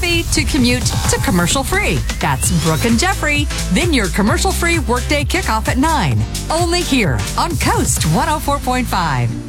coffee to commute to commercial free. That's Brooke and Jeffrey. Then your commercial free workday kickoff at 9. Only here on Coast 104.5.